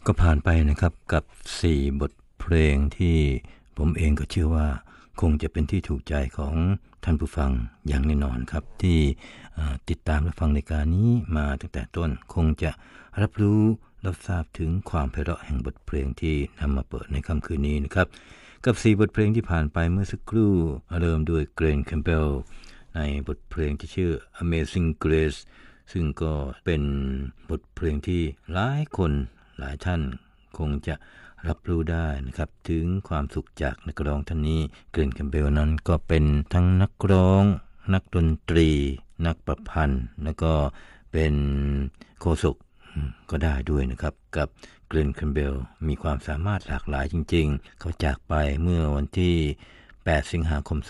ก็ผ่านไปนะครับกับ4บทเพลงที่ผมเองก็เชื่อว่าคงจะเป็นที่ถูกใจของท่านผู้ฟังอย่างแน่นอนครับที่ติดตามและฟังในการนี้มาตั้งแต่ต้นคงจะรับรู้รับทราบถึงความไพเราะแห่งบทเพลงที่นำมาเปิดในค่ำคืนนี้นะครับกับ4บทเพลงที่ผ่านไปเมื่อสักครู่เริ่มด้วยเกรนแคมเบลในบทเพลงที่ชื่อ Amazing Grace ซึ่งก็เป็นบทเพลงที่หลายคนหลายท่านคงจะรับรู้ได้นะครับถึงความสุขจากนักร้องท่านนี้เกรนแคมเบลนั้นก็เป็นทั้งนักร้องนักดนตรีนักประพันธ์แล้วก็เป็นโฆษกก็ได้ด้วยนะครับกับเกรนแคมเบลมีความสามารถหลากหลายจริงๆเขาจากไปเมื่อวันที่8สิงหาคม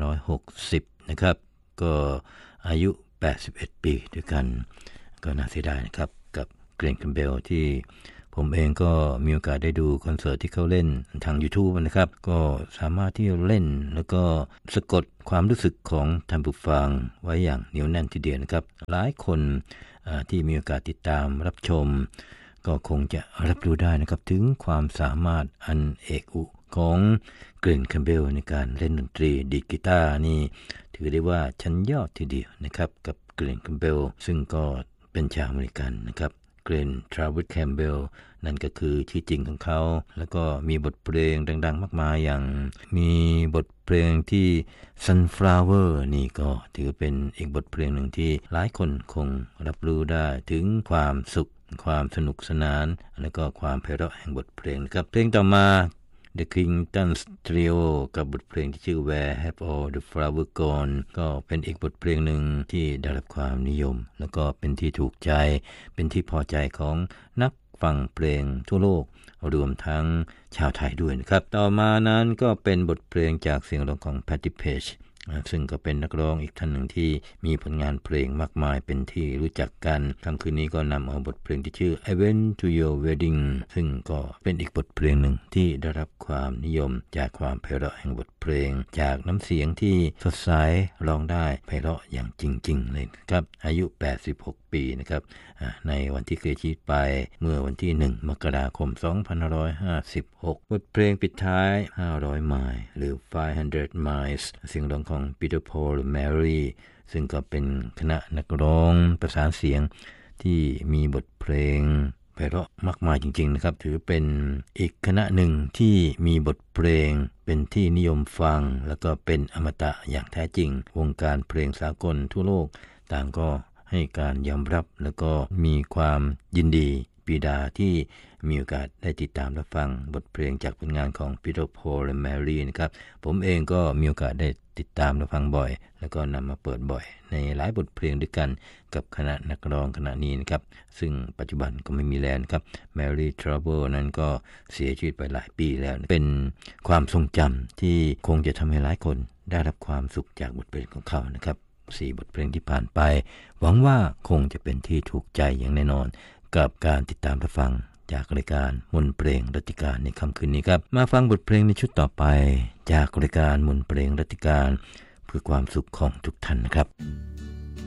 2560นะครับก็อายุ81ปีด้วยกันก็น่าเสียดายนะครับกับเกรนแคมเบลที่ผมเองก็มีโอกาสได้ดูคอนเสิร์ตที่เขาเล่นทาง YouTube นะครับก็สามารถที่จะเล่นแล้วก็สะกดความรู้สึกของท่านผู้ฟังไว้อย่างเหนียวแน่นทีเดียวนะครับหลายคนที่มีโอกาสติดตามรับชมก็คงจะรับรู้ได้นะครับถึงความสามารถอันเอกอุของเกรนแคมเบลในการเล่นดนตรีดีดกีตาร์นี่ถือได้ว่าชั้นยอดทีเดียวนะครับกับเกรนแคมเบลซึ่งก็เป็นชาวอเมริกันนะครับเกรนทราวิสแคมเบลนั่นก็คือชื่อจริงของเขาแล้วก็มีบทเพลงดังๆมากมายอย่างมีบทเพลงที่ Sunflower นี่ก็ถือเป็นอีกบทเพลงหนึ่งที่หลายคนคงรับรู้ได้ถึงความสุขความสนุกสนานและก็ความไพเราะแห่งบทเพลงนะครับเพลงต่อมา The Kingtons Trio กับบทเพลงที่ชื่อ Where Have All the Flowers Gone ก็เป็นอีกบทเพลงหนึ่งที่ได้รับความนิยมแล้วก็เป็นที่ถูกใจเป็นที่พอใจของนักฟังเพลงทั่วโลกรวมทั้งชาวไทยด้วยนะครับต่อมานั้นก็เป็นบทเพลงจากเสียงร้องของ Patti Pageซึ่งก็เป็นนักร้องอีกท่านหนึ่งที่มีผลงานเพลงมากมายเป็นที่รู้จักกันค่ำคืนนี้ก็นำเอาบทเพลงที่ชื่อ I Went to Your Wedding ซึ่งก็เป็นอีกบทเพลงหนึ่งที่ได้รับความนิยมจากความไพเราะแห่งบทเพลงจากน้ำเสียงที่สดใสร้องได้ไพเราะอย่างจริงๆเลยครับอายุ86ปีนะครับในวันที่เคยชีวิตไปเมื่อวันที่1มกราคม2556บทเพลงปิดท้าย500ไมล์หรือ500 miles เสียงร้องของ Peter Paul Mary ซึ่งก็เป็นคณะนักร้องประสานเสียงที่มีบทเพลงไพเราะมากมายจริงๆนะครับถือเป็นอีกคณะหนึ่งที่มีบทเพลงเป็นที่นิยมฟังแล้วก็เป็นอมตะอย่างแท้จริงวงการเพลงสากลทั่วโลกต่างก็ให้การยอมรับแล้วก็มีความยินดีปีดาที่มีโอกาสได้ติดตามรับฟังบทเพลงจากผลงานของ Peter Paul และ Mary นะครับผมเองก็มีโอกาสได้ติดตามรับฟังบ่อยแล้วก็นำมาเปิดบ่อยในหลายบทเพลงด้วยกันกับคณะนักร้องคณะนี้นะครับซึ่งปัจจุบันก็ไม่มีแล้วนะครับ Mary Trouble นั้นก็เสียชีวิตไปหลายปีแล้วเป็นความทรงจำที่คงจะทำให้หลายคนได้รับความสุขจากบทเพลงของเขานะครับ4บทเพลงที่ผ่านไปหวังว่าคงจะเป็นที่ถูกใจอย่างแน่นอนกับการติดตามรับฟังจากรายการมนต์เพลงรัตติการในค่ำคืนนี้ครับมาฟังบทเพลงในชุดต่อไปจากรายการมนต์เพลงรัตติการเพื่อความสุขของทุกท่านนะครับ